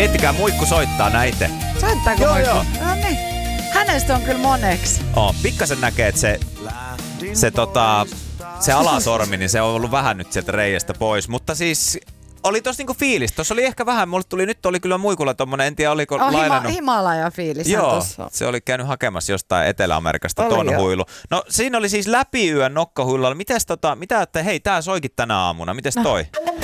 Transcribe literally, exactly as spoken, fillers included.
Miettikää, Muikku soittaa näitä. Soittaako Joo, Muikku? joo. No niin. Hänestä on kyllä moneksi. Oh, pikkasen näkee, että se, se, tota, se alasormi, niin se on ollut vähän nyt sieltä reiästä pois. Mutta siis oli tossa niinku fiilis. Tossa oli ehkä vähän, mulle tuli, nyt oli kyllä Muikulla tommonen, en tiedä oliko Oh, lainannut. hima, Himalaja-fiilis. Joo, tossa. se oli käynyt hakemassa jostain Etelä-Amerikasta Oli ton joo. huilu. No siinä oli siis läpi yön nokkahuilulla. Mites tota, mitä, että hei, tää soikin tänä aamuna. Mites toi?